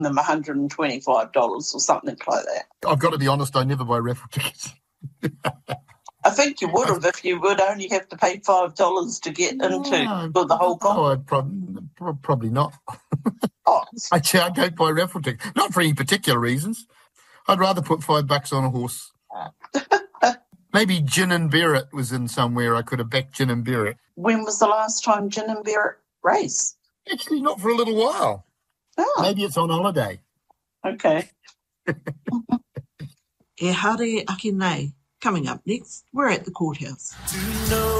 them $125 or something like that. I've got to be honest, I never buy raffle tickets. I think you would have if you would only have to pay $5 to get into the whole I'd probably not. Actually, I don't buy raffle tickets. Not for any particular reasons. I'd rather put $5 on a horse. Maybe Gin and Berwick was in somewhere. I could have backed Gin and Berwick. When was the last time Gin and Berwick raced? Actually, not for a little while. Oh. Maybe it's on holiday. Okay. E Hare Ake Nei. Coming up next, we're at the courthouse.